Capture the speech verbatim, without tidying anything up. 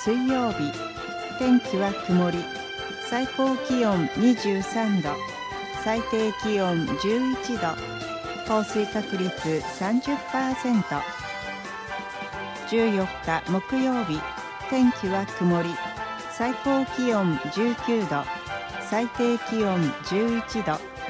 水曜日、天気は曇り、最高気温にじゅうさんど、最低気温じゅういちど、降水確率 さんじゅっパーセント。じゅうよっか木曜日、天気は曇り、最高気温じゅうきゅうど、最低気温じゅういちど、